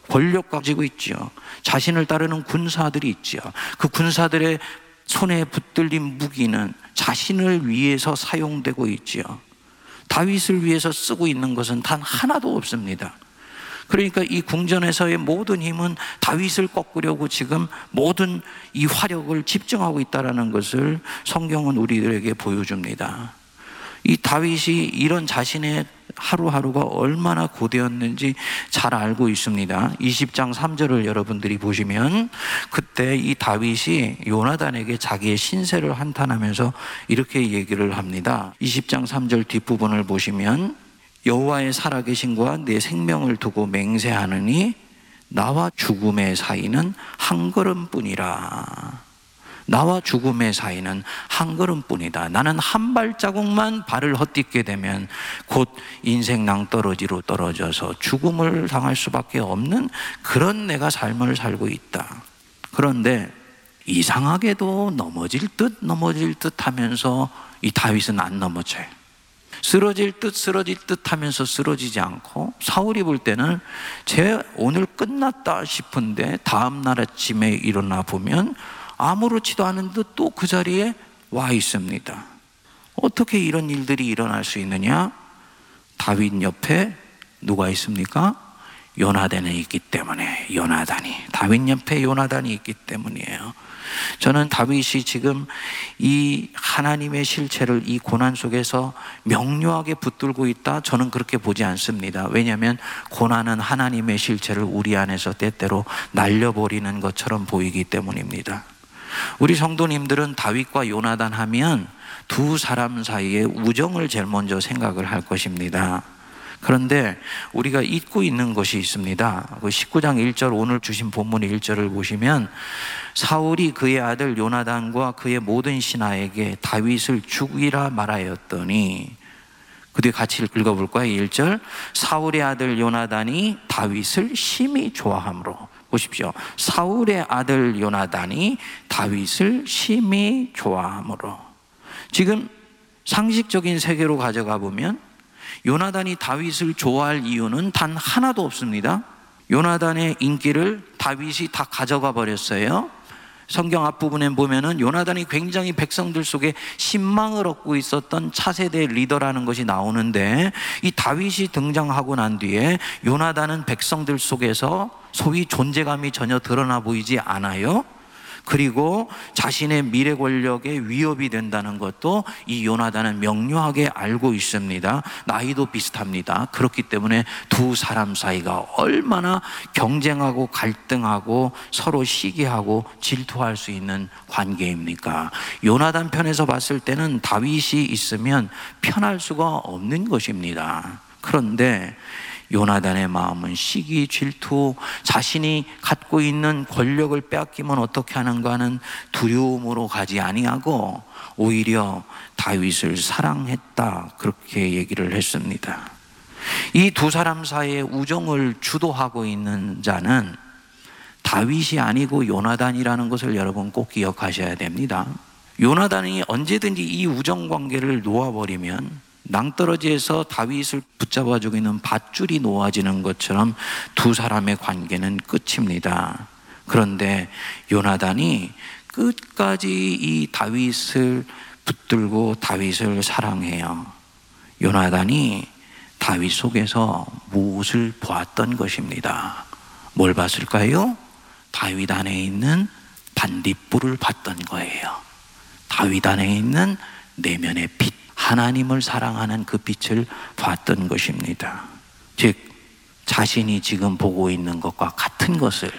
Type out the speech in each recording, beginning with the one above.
권력 가지고 있죠. 자신을 따르는 군사들이 있죠. 그 군사들의 손에 붙들린 무기는 자신을 위해서 사용되고 있죠. 다윗을 위해서 쓰고 있는 것은 단 하나도 없습니다. 그러니까 이 궁전에서의 모든 힘은 다윗을 꺾으려고 지금 모든 이 화력을 집중하고 있다는 것을 성경은 우리들에게 보여줍니다. 이 다윗이 이런 자신의 하루하루가 얼마나 고되었는지 잘 알고 있습니다. 20장 3절을 여러분들이 보시면 그때 이 다윗이 요나단에게 자기의 신세를 한탄하면서 이렇게 얘기를 합니다. 20장 3절 뒷부분을 보시면 여호와의 살아계심과 내 생명을 두고 맹세하느니 나와 죽음의 사이는 한 걸음뿐이라. 나와 죽음의 사이는 한 걸음뿐이다. 나는 한 발자국만 발을 헛디게 되면 곧 인생 낭떠러지로 떨어져서 죽음을 당할 수밖에 없는 그런 내가 삶을 살고 있다. 그런데 이상하게도 넘어질 듯 하면서 이 다윗은 안 넘어져요. 쓰러질 듯 하면서 쓰러지지 않고, 사울이 볼 때는 쟤 오늘 끝났다 싶은데 다음 날 아침에 일어나 보면 아무렇지도 않은 듯 또 그 자리에 와 있습니다. 어떻게 이런 일들이 일어날 수 있느냐? 다윗 옆에 누가 있습니까? 요나단이 있기 때문에. 다윗 옆에 요나단이 있기 때문이에요. 저는 다윗이 지금 이 하나님의 실체를 이 고난 속에서 명료하게 붙들고 있다, 저는 그렇게 보지 않습니다. 왜냐하면 고난은 하나님의 실체를 우리 안에서 때때로 날려버리는 것처럼 보이기 때문입니다. 우리 성도님들은 다윗과 요나단 하면 두 사람 사이의 우정을 제일 먼저 생각을 할 것입니다. 그런데 우리가 잊고 있는 것이 있습니다. 19장 1절, 오늘 주신 본문 1절을 보시면 사울이 그의 아들 요나단과 그의 모든 신하에게 다윗을 죽이라 말하였더니, 그 뒤에 같이 읽어볼까요? 1절, 사울의 아들 요나단이 다윗을 심히 좋아하므로. 보십시오. 사울의 아들 요나단이 다윗을 심히 좋아하므로. 지금 상식적인 세계로 가져가 보면 요나단이 다윗을 좋아할 이유는 단 하나도 없습니다. 요나단의 인기를 다윗이 다 가져가 버렸어요. 성경 앞부분에 보면은 요나단이 굉장히 백성들 속에 신망을 얻고 있었던 차세대 리더라는 것이 나오는데, 이 다윗이 등장하고 난 뒤에 요나단은 백성들 속에서 소위 존재감이 전혀 드러나 보이지 않아요. 그리고 자신의 미래 권력에 위협이 된다는 것도 이 요나단은 명료하게 알고 있습니다. 나이도 비슷합니다. 그렇기 때문에 두 사람 사이가 얼마나 경쟁하고 갈등하고 서로 시기하고 질투할 수 있는 관계입니까? 요나단 편에서 봤을 때는 다윗이 있으면 편할 수가 없는 것입니다. 그런데 요나단의 마음은 시기, 질투, 자신이 갖고 있는 권력을 빼앗기면 어떻게 하는가 하는 두려움으로 가지 아니하고 오히려 다윗을 사랑했다, 그렇게 얘기를 했습니다. 이 두 사람 사이의 우정을 주도하고 있는 자는 다윗이 아니고 요나단이라는 것을 여러분 꼭 기억하셔야 됩니다. 요나단이 언제든지 이 우정 관계를 놓아버리면 낭떠러지에서 다윗을 붙잡아주고 있는 밧줄이 놓아지는 것처럼 두 사람의 관계는 끝입니다. 그런데 요나단이 끝까지 이 다윗을 붙들고 다윗을 사랑해요. 요나단이 다윗 속에서 무엇을 보았던 것입니다. 뭘 봤을까요? 다윗 안에 있는 반딧불을 봤던 거예요. 다윗 안에 있는 내면의 빛, 하나님을 사랑하는 그 빛을 봤던 것입니다. 즉 자신이 지금 보고 있는 것과 같은 것을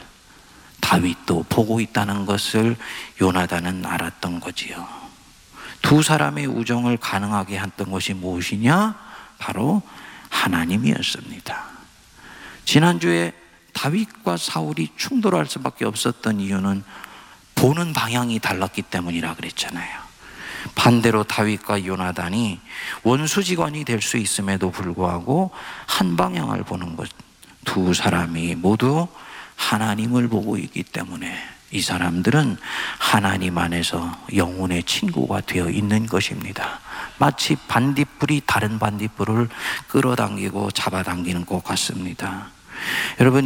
다윗도 보고 있다는 것을 요나단은 알았던 거지요. 두 사람의 우정을 가능하게 했던 것이 무엇이냐? 바로 하나님이었습니다. 지난주에 다윗과 사울이 충돌할 수밖에 없었던 이유는 보는 방향이 달랐기 때문이라 그랬잖아요. 반대로 다윗과 요나단이 원수지간이 될 수 있음에도 불구하고 한 방향을 보는 것, 두 사람이 모두 하나님을 보고 있기 때문에 이 사람들은 하나님 안에서 영혼의 친구가 되어 있는 것입니다. 마치 반딧불이 다른 반딧불을 끌어당기고 잡아당기는 것 같습니다. 여러분,